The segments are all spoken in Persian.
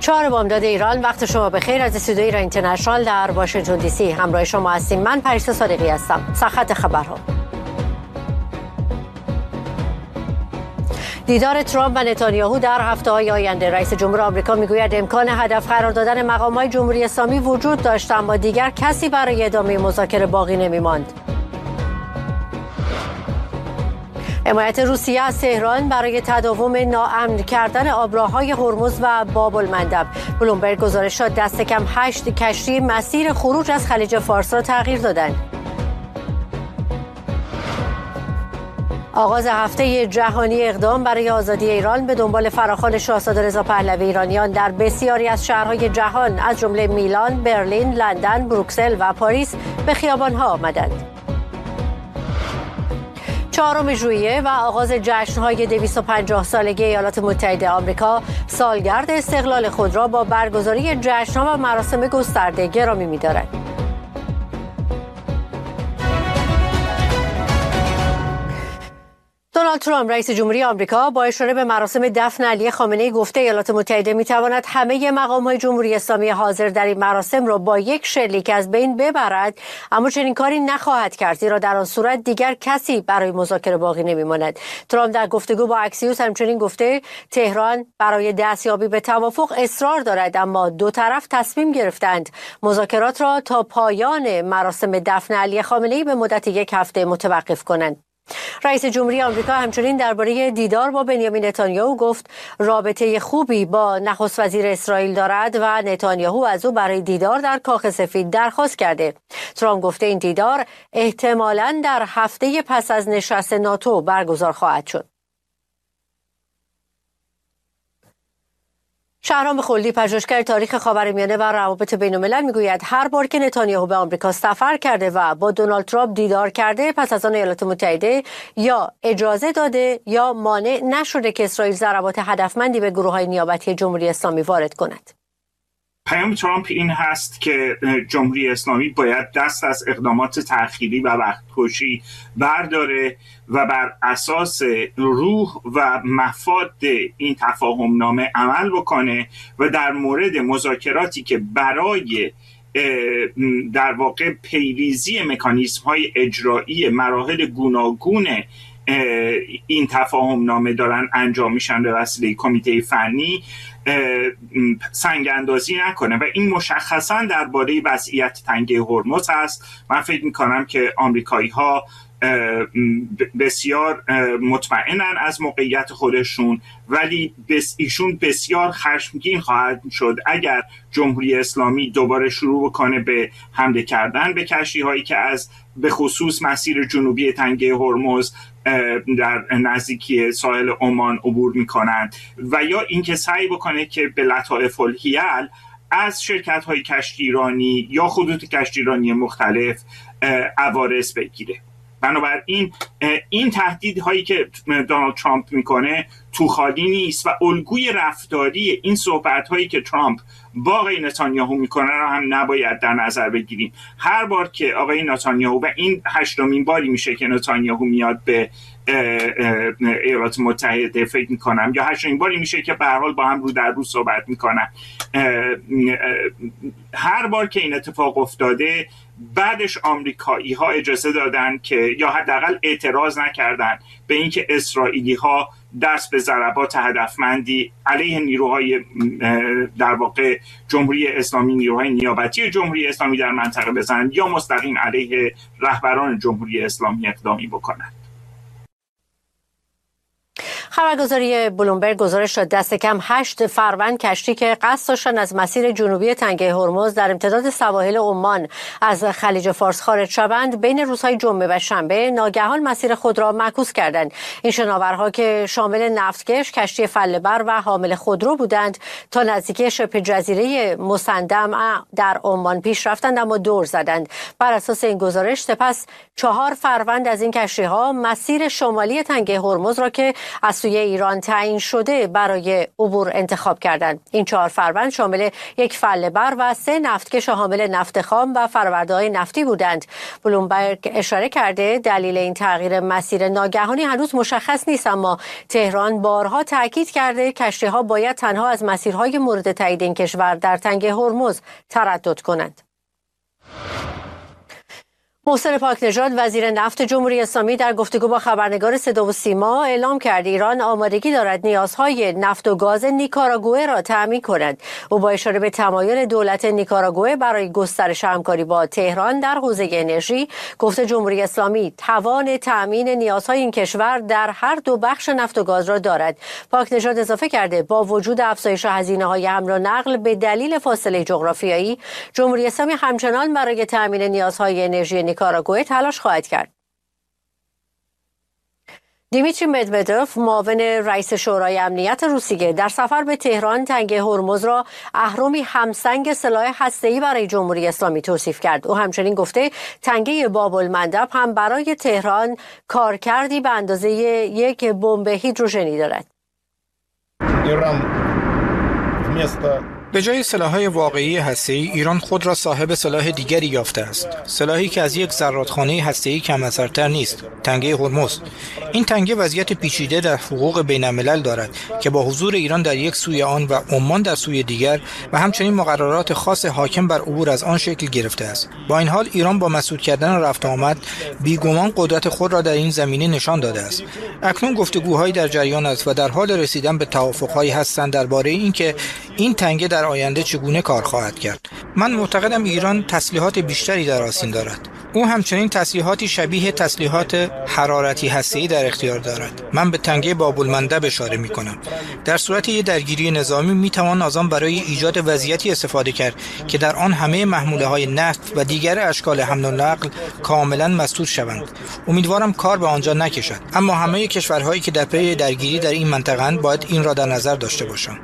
4 بامداد ایران، وقت شما بخیر. از استودیوی ایران اینترنشنال در واشنگتن دی سی همراه شما هستیم. من پریسا صادقی هستم. سرخط خبرها: دیدار ترامپ و نتانیاهو در هفته‌های آینده. رئیس جمهور آمریکا میگوید امکان هدف قرار دادن مقام‌های جمهوری اسلامی وجود داشت، اما دیگر کسی برای ادامه مذاکره باقی نمی‌ماند. حمایت روسیه از تهران برای تداوم ناامن کردن آبراهای هرمز و باب المندب. بلومبرگ گزارش داد دست کم 8 کشتی مسیر خروج از خلیج فارس را تغییر دادند. آغاز هفته جهانی اقدام برای آزادی ایران به دنبال فراخوان شاهزاده رضا پهلوی. ایرانیان در بسیاری از شهرهای جهان از جمله میلان، برلین، لندن، بروکسل و پاریس به خیابان‌ها آمدند. 4 ژوئیه و آغاز جشن‌های 250 سالگی ایالات متحده آمریکا سالگرد استقلال خود را با برگزاری جشن‌ها و مراسم گسترده گرامی می‌دارد. دونالد ترامپ رئیس جمهوری آمریکا با اشاره به مراسم دفن علی خامنه‌ای گفته ایالات متحده می‌تواند همه مقام‌های جمهوری اسلامی حاضر در این مراسم را با یک شلیک از بین ببرد، اما چنین کاری نخواهد کرد، زیرا در آن صورت دیگر کسی برای مذاکره باقی نمی‌ماند. ترامپ در گفتگو با اکسیوس همچنین گفته تهران برای دستیابی به توافق اصرار دارد، اما دو طرف تصمیم گرفتند مذاکرات را تا پایان مراسم دفن علی خامنه‌ای به مدت 1 هفته متوقف کنند. رئیس جمهوری آمریکا همچنین درباره دیدار با بنیامین نتانیاهو گفت رابطه خوبی با نخست وزیر اسرائیل دارد و نتانیاهو از او برای دیدار در کاخ سفید درخواست کرده. ترامپ گفته این دیدار احتمالاً در هفته پس از نشست ناتو برگزار خواهد شد. شهرام خلدی، پژوهشگر تاریخ خاورمیانه و روابط بین‌الملل، میگوید هر بار که نتانیاهو به آمریکا سفر کرده و با دونالد ترامپ دیدار کرده، پس از آن ایالات متحده یا اجازه داده یا مانع نشده که اسرائیل ضربات هدفمندی به گروه‌های نیابتی جمهوری اسلامی وارد کند. پیام ترامپ این هست که جمهوری اسلامی باید دست از اقدامات تأخیری و وقتکشی برداره و بر اساس روح و مفاد این تفاهمنامه عمل بکنه و در مورد مذاکراتی که برای در واقع پیریزی مکانیزم‌های اجرایی مراحل گوناگون این تفاهمنامه دارن انجام میشن به وسیله کمیته فنی سنگ اندازی نکنه و این مشخصا درباره وضعیت تنگه هرمز هست. من فکر میکنم که آمریکایی ها بسیار مطمئنن از موقعیت خودشون، ولی ایشون بسیار خشمگین خواهد شد اگر جمهوری اسلامی دوباره شروع بکنه به حمله کردن به کشتی هایی که از به خصوص مسیر جنوبی تنگه هرمز در نزدیکی ساحل عمان عبور میکنند و یا اینکه سعی بکنه که به لطائف الحیل از شرکت های کشتیرانی یا خطوط کشتیرانی مختلف عوارض بگیره. بنابراین این تهدیدهایی که دونالد ترامپ میکنه تو خالی نیست و الگوی رفتاری این صحبتهایی که ترامپ با آقای نتانیاهو میکنه رو هم نباید در نظر بگیریم. هر بار که آقای نتانیاهو، و این 8مین باری میشه که نتانیاهو میاد به ایالات متحده فکر میکنم، یا 8مین باری میشه که به هر حال با هم رو در رو صحبت میکنن، هر بار که این اتفاق افتاده بعدش آمریکایی ها اجازه دادن که یا حداقل اعتراض نکردن به اینکه اسرائیلی ها دست به ضربات هدفمندی علیه نیروهای در واقع جمهوری اسلامی، نیروهای نیابتی جمهوری اسلامی در منطقه بزنند یا مستقیم علیه رهبران جمهوری اسلامی اقدامی بکنند. خبرگزاری بلومبرگ گزارش داد دست کم 8 فروند کشتی که قصد داشتن از مسیر جنوبی تنگه هرمز در امتداد سواحل عمان از خلیج فارس خارج شوند بین روزهای جمعه و شنبه ناگهان مسیر خود را معکوس کردند. این شناورها که شامل نفتکش، کشتی فله‌بر و حامل خودرو بودند تا نزدیکی شبه جزیره مسندم در عمان پیش رفتند اما دور زدند. بر اساس این گزارش سپس 4 فروند از این کشتی‌ها مسیر شمالی تنگه هرمز را که از سوی ایران تعیین شده برای عبور انتخاب کردند. این 4 فروند شامل 1 فله‌بر و 3 نفتکش حامل نفت خام و فرآورده‌های نفتی بودند. بلومبرگ اشاره کرده دلیل این تغییر مسیر ناگهانی هنوز مشخص نیست، اما تهران بارها تاکید کرده کشتی‌ها باید تنها از مسیرهای مورد تایید این کشور در تنگه هرمز تردد کنند. محسن پاکنژاد وزیر نفت جمهوری اسلامی در گفتگو با خبرنگار صدا و سیما اعلام کرد ایران آمادگی دارد نیازهای نفت و گاز نیکاراگوئه را تأمین کند. او با اشاره به تمایل دولت نیکاراگوئه برای گسترش همکاری با تهران در حوزه انرژی گفت جمهوری اسلامی توان تأمین نیازهای این کشور در هر دو بخش نفت و گاز را دارد. پاکنژاد اضافه کرده با وجود افزایش هزینه‌های حمل و نقل به دلیل فاصله جغرافیایی، جمهوری اسلامی همچنان برای تأمین نیازهای انرژی نیکاراگوئه تلاش خواهد کرد. دیمیتری مدودوف معاون رئیس شورای امنیت روسیه در سفر به تهران تنگه هرمز را اهرمی همسنگ سلاح هسته‌ای برای جمهوری اسلامی توصیف کرد. او همچنین گفته تنگه باب‌المندب هم برای تهران کارکردی به اندازه 1 بمب هیدروژنی دارد. به جای سلاح‌های واقعی هسته‌ای، ایران خود را صاحب سلاح دیگری یافته است. سلاحی که از یک زرادخانه هسته‌ای کم اثرتر نیست، تنگه هرمز. این تنگه وضعیت پیچیده در حقوق بین‌الملل دارد که با حضور ایران در یک سوی آن و عمان در سوی دیگر و همچنین مقررات خاص حاکم بر عبور از آن شکل گرفته است. با این حال ایران با مسدود کردن رفت آمد بیگمان قدرت خود را در این زمینه نشان داده است. اکنون گفتگوهایی در جریان است و در حال رسیدن به توافق‌هایی هستند درباره اینکه این تنگه در آینده چگونه کار خواهد کرد. من معتقدم ایران تسلیحات بیشتری در آستین دارد. او همچنین تسلیحاتی شبیه تسلیحات حرارتی هسته‌ای در اختیار دارد. من به تنگه باب‌المندب اشاره می‌کنم. در صورت یک درگیری نظامی می‌توان از آن برای ایجاد وضعیتی استفاده کرد که در آن همه محموله‌های نفت و دیگر اشکال حمل و نقل کاملاً مسدود شوند. امیدوارم کار به آنجا نکشد، اما همه کشورهایی که در پی درگیری در این منطقه‌اند باید این را در نظر داشته باشند.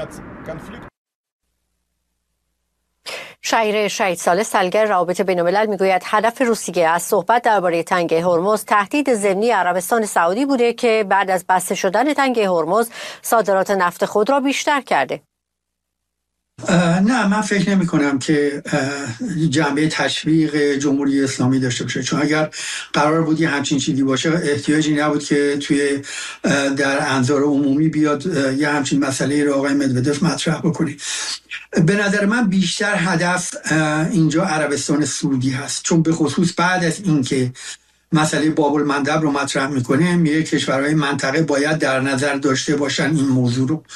شهیر شهید صالح سلگر روابط بین‌الملل میگوید هدف روسیه از صحبت درباره تنگه هرمز تهدید ضمنی عربستان سعودی بوده که بعد از بسته شدن تنگه هرمز صادرات نفت خود را بیشتر کرده. نه، من فکر نمی کنم که جنبه تشویق جمهوری اسلامی داشته باشه، چون اگر قرار بود یه همچین چیزی باشه احتیاجی نبود که در انظار عمومی بیاد یه همچین مسئله رو آقای مدودوف مطرح بکنه. به نظر من بیشتر هدف اینجا عربستان سعودی هست، چون به خصوص بعد از اینکه مسئله باب‌المندب رو مطرح میکنه میگه کشورهای منطقه باید در نظر داشته باشن این موضوع رو.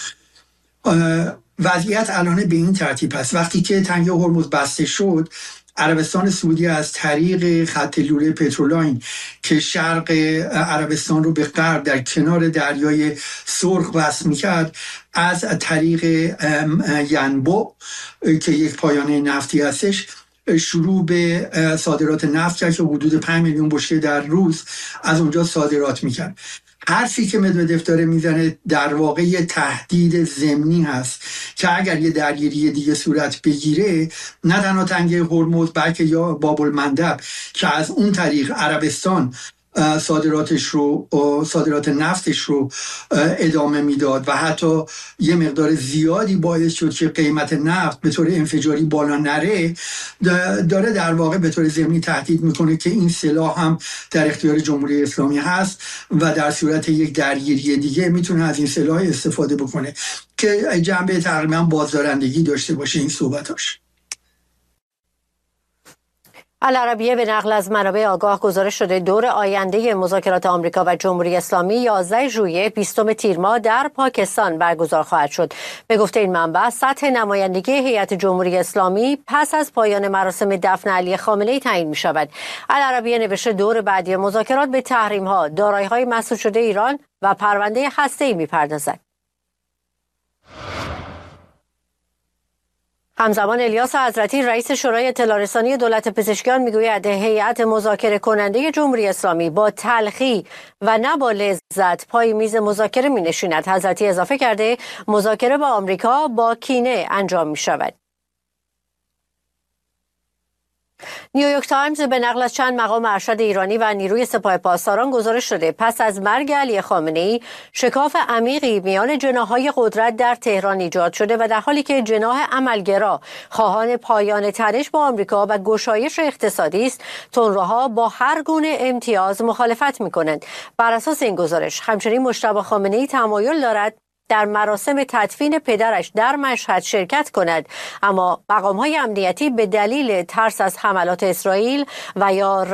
وضعیت الان به این ترتیب است: وقتی که تنگه هرمز بسته شد، عربستان سعودی از طریق خط لوله پترولاین که شرق عربستان رو به غرب در کنار دریای سرخ وصل می‌کرد، از طریق ینبع که یک پایانه نفتی هستش شروع به صادرات نفت کرد که حدود 5 میلیون بشکه در روز از اونجا صادرات می‌کرد. حرفی که مدودوف داره میزنه در واقع یه تهدید ضمنی هست که اگر یه درگیری دیگه صورت بگیره، نه تنها تنگه هرمز بلکه یا باب‌المندب که از اون طریق عربستان صادرات نفتش رو ادامه میداد و حتی یه مقدار زیادی باعث شد که قیمت نفت به طور انفجاری بالا نره، داره در واقع به طور ضمنی تهدید میکنه که این سلاح هم در اختیار جمهوری اسلامی هست و در صورت یک درگیری دیگه میتونه از این سلاح استفاده بکنه که جنبه تقریبا بازدارندگی داشته باشه این صحبتاش. العربیه به نقل از منابع آگاه گزارش شده دور آینده مذاکرات آمریکا و جمهوری اسلامی 11 ژوئیه 20 تیر ماه در پاکستان برگزار خواهد شد. به گفته این منبع، سطح نمایندگی هیئت جمهوری اسلامی پس از پایان مراسم دفن علی خامنه‌ای تعیین می شود. العربیه نوشته دور بعدی مذاکرات به تحریم‌ها، دارایی‌های مسدود شده ایران و پرونده هسته‌ای می‌پردازد. همزمان الیاس حضرتی رئیس شورای اطلاع رسانی دولت پزشکیان میگوید هیئت مذاکره کننده جمهوری اسلامی با تلخی و نه با لذت پای میز مذاکره می نشیند. حضرتی اضافه کرده مذاکره با آمریکا با کینه انجام می شود. نیویورک تایمز به نقل از چند مقام ارشد ایرانی و نیروی سپاه پاسداران گزارش شده پس از مرگ علی خامنه‌ای شکاف عمیقی میان جناح‌های قدرت در تهران ایجاد شده و در حالی که جناح عملگرا خواهان پایان تنش با آمریکا و گشایش اقتصادی است، تندروها با هر گونه امتیاز مخالفت می‌کنند. بر اساس این گزارش همچنین مجتبی خامنه‌ای تمایل دارد در مراسم تدفین پدرش در مشهد شرکت کند، اما مقام‌های امنیتی به دلیل ترس از حملات اسرائیل و یا